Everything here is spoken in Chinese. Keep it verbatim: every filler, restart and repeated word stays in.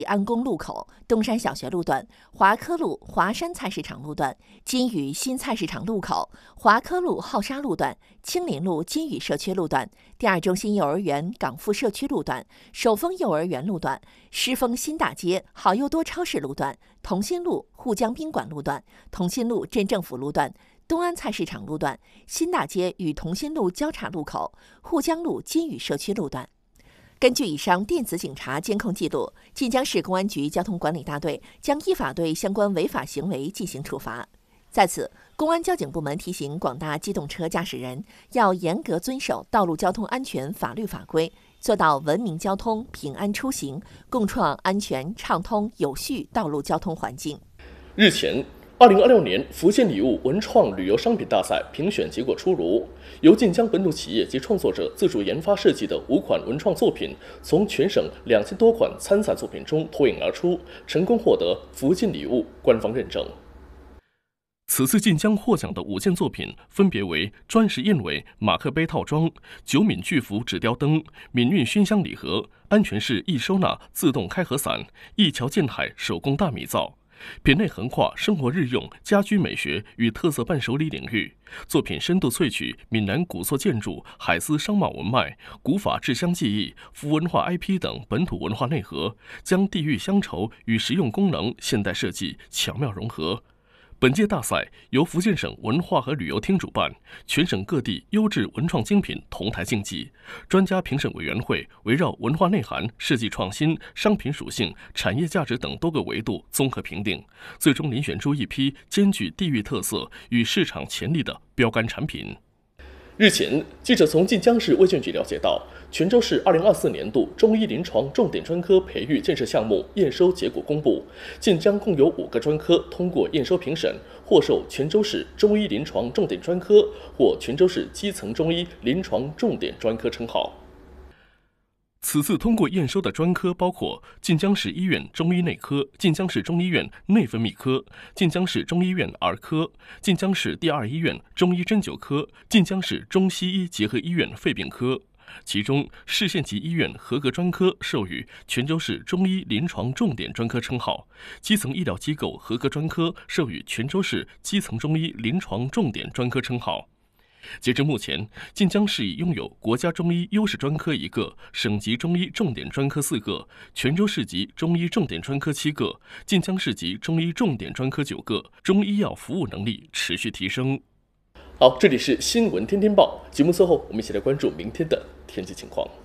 安宫路口、东山小学路段、华科路华山菜市场路段、金宇新菜市场路口、华科路浩沙路段、青林路金宇社区路段、第二中心幼儿园港富社区路段、首丰幼儿园路段、狮峰新大街好又多超市路段、同心路沪江宾馆路段、同心路镇政府路段、东安菜市场路段、新大街与同心路交叉路口、沪江路金宇社区路段。根据以上电子警察监控记录，晋江市公安局交通管理大队将依法对相关违法行为进行处罚。在此，公安交警部门提醒广大机动车驾驶人要严格遵守道路交通安全法律法规，做到文明交通、平安出行，共创安全、畅通、有序道路交通环境。 日前，二零二六年福建礼物文创旅游商品大赛评选结果出炉，由晋江本土企业及创作者自主研发设计的五款文创作品，从全省两千多款参赛作品中脱颖而出，成功获得福建礼物官方认证。此次晋江获奖的五件作品分别为砖石燕尾马克杯套装、九闽巨幅纸雕灯、闽韵熏香礼盒、安全式易收纳自动开合伞、一桥建海手工大米灶。品类横跨生活日用、家居美学与特色伴手礼领域，作品深度萃取闽南古厝建筑、海丝商贸文脉、古法制香技艺、服文化 I P 等本土文化内核，将地域乡愁与实用功能现代设计巧妙融合。本届大赛由福建省文化和旅游厅主办，全省各地优质文创精品同台竞技。专家评审委员会围绕文化内涵、设计创新、商品属性、产业价值等多个维度综合评定，最终遴选出一批兼具地域特色与市场潜力的标杆产品。日前，记者从晋江市卫健局了解到，泉州市二零二四年度中医临床重点专科培育建设项目验收结果公布，晋江共有五个专科通过验收评审，获授泉州市中医临床重点专科或泉州市基层中医临床重点专科称号。此次通过验收的专科包括晋江市医院中医内科、晋江市中医院内分泌科、晋江市中医院儿科、晋江市第二医院中医针灸科、晋江市中西医结合医院肺病科。其中，市县级医院合格专科授予泉州市中医临床重点专科称号，基层医疗机构合格专科授予泉州市基层中医临床重点专科称号。截至目前，晋江市已拥有国家中医优势专科一个，省级中医重点专科四个，泉州市级中医重点专科七个，晋江市级中医重点专科九个，中医药服务能力持续提升。好，这里是新闻天天报节目，最后我们一起来关注明天的天气情况。